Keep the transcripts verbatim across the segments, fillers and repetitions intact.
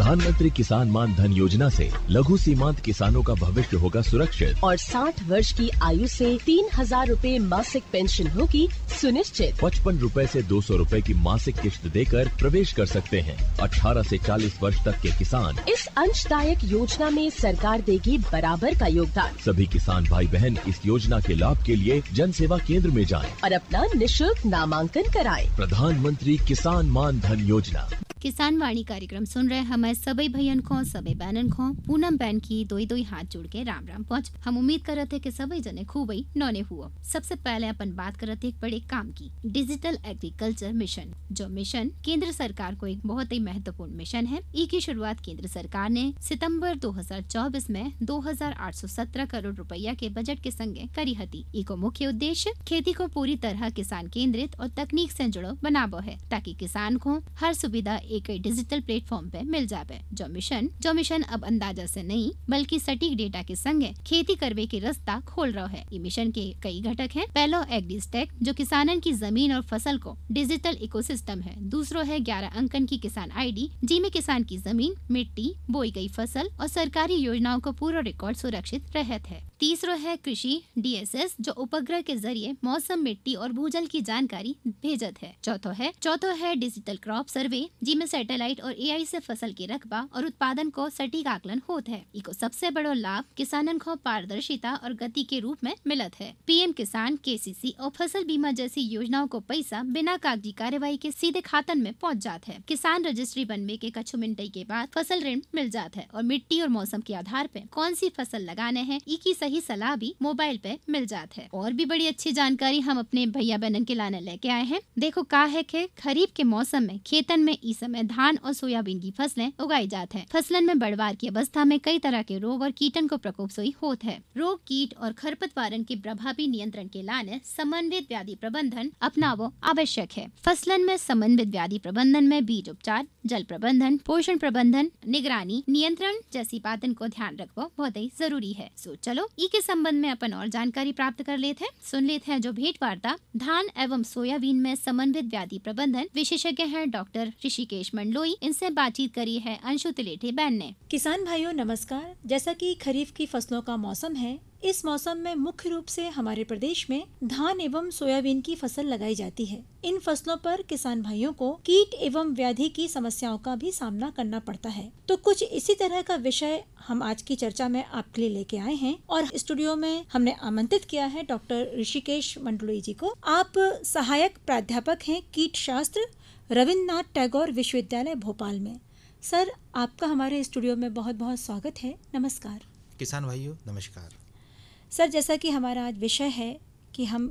प्रधानमंत्री किसान मान धन योजना से लघु सीमांत किसानों का भविष्य होगा सुरक्षित और साठ वर्ष की आयु से तीन हजार रूपए मासिक पेंशन होगी सुनिश्चित। पचपन रूपए से दो सौ रूपए की मासिक किश्त देकर प्रवेश कर सकते हैं। अठारह से चालीस वर्ष तक के किसान इस अंशदायक योजना में सरकार देगी बराबर का योगदान। सभी किसान भाई बहन इस योजना के लाभ के लिए जन सेवा केंद्र में जाएं और अपना निशुल्क नामांकन कराएं। प्रधानमंत्री किसान मान धन योजना। किसान वाणी कार्यक्रम सुन रहे हमारे सभी भैयन को सभी बहनन को पूनम बहन की दोई दोई हाथ जोड़ के राम राम पहुँच। हम उम्मीद कर रहे थे कि सभी जने खूब ही नौने हुआ। सबसे पहले अपन बात कर रहे थे एक बड़े काम की, डिजिटल एग्रीकल्चर मिशन। जो मिशन केंद्र सरकार को एक बहुत ही महत्वपूर्ण मिशन है। ई की शुरुआत केंद्र सरकार ने सितंबर दो हजार चौबीस में दो हजार आठ सौ सत्रह करोड़ रुपया के बजट के संगे करी हती। ई को मुख्य उद्देश्य खेती को पूरी तरह किसान केंद्रित और तकनीक से जुड़ो बनाबो है, ताकि किसान को हर सुविधा एक डिजिटल प्लेटफॉर्म पे मिल जावे। जो मिशन जो मिशन अब अंदाजा से नहीं बल्कि सटीक डेटा के संगे खेती करवे के रास्ता खोल रहा है। ये मिशन के कई घटक हैं। पहलो एग्रीस्टेक जो किसानन की जमीन और फसल को डिजिटल इकोसिस्टम है। दूसरो है ग्यारह अंकन की किसान आईडी, जिसमें किसान की जमीन, मिट्टी, बोई गई फसल और सरकारी योजनाओं को पूरा रिकॉर्ड सुरक्षित रहत है। तीसरो है कृषि डीएसएस जो उपग्रह के जरिए मौसम, मिट्टी और भूजल की जानकारी भेजत है। चौथो है चौथो है डिजिटल क्रॉप सर्वे, जिसमें सैटेलाइट और एआई से फसल की रकबा और उत्पादन को सटीक आकलन होत है। इको सबसे बड़ो लाभ किसानन को पारदर्शिता और गति के रूप में मिलत है। पीएम किसान, केसीसी और फसल बीमा जैसी योजनाओं को पैसा बिना कागजी कार्यवाही के सीधे खातन में पहुंच जात है। किसान रजिस्ट्री बनने के कुछ मिनट के बाद फसल ऋण मिल जात है और मिट्टी और मौसम के आधार पे कौन सी फसल लगाने हैं की सही सलाह भी मोबाइल पे मिल जात है। और भी बड़ी अच्छी जानकारी हम अपने भैया बहन के लाने लेके आए हैं। देखो का है कि खरीफ के मौसम में खेतन में इस समय धान और सोयाबीन की फसलें उगाई जात है। फसलन में बढ़वार की अवस्था में कई तरह के रोग और कीटन को प्रकोप सोई होत है। रोग, कीट और खरपतवारन के प्रभावी नियंत्रण के लाने समन्वित व्याधि प्रबंधन अपनावो आवश्यक है। फसलन में समन्वित व्याधि प्रबंधन में बीज उपचार, जल प्रबंधन, पोषण प्रबंधन, निगरानी, नियंत्रण जैसी बातन को ध्यान रखना बहुत ही जरूरी है। सो चलो ई के संबंध में अपन और जानकारी प्राप्त कर लेते हैं। सुन लेते हैं जो भेंट वार्ता धान एवं सोयाबीन में समन्वित व्याधि प्रबंधन विशेषज्ञ हैं डॉक्टर ऋषिकेश मंडलोई। इनसे बातचीत करी है अंशु तिलेठी बहन ने। किसान भाइयों नमस्कार। जैसा कि खरीफ की फसलों का मौसम है, इस मौसम में मुख्य रूप से हमारे प्रदेश में धान एवं सोयाबीन की फसल लगाई जाती है। इन फसलों पर किसान भाइयों को कीट एवं व्याधि की समस्याओं का भी सामना करना पड़ता है। तो कुछ इसी तरह का विषय हम आज की चर्चा में आपके लिए लेके आए हैं और स्टूडियो में हमने आमंत्रित किया है डॉक्टर ऋषिकेश मंडलोई जी को। आप सहायक प्राध्यापक हैं कीट शास्त्र, रविन्द्रनाथ टैगोर विश्वविद्यालय भोपाल में। सर, आपका हमारे स्टूडियो में बहुत बहुत स्वागत है। नमस्कार। किसान भाइयों नमस्कार। सर, जैसा कि हमारा आज विषय है कि हम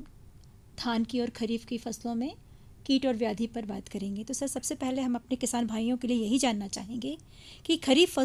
धान की और खरीफ की फसलों में कीट और व्याधि पर बात करेंगे, तो सर सबसे पहले हम अपने किसान भाइयों के लिए यही जानना चाहेंगे कि खरीफ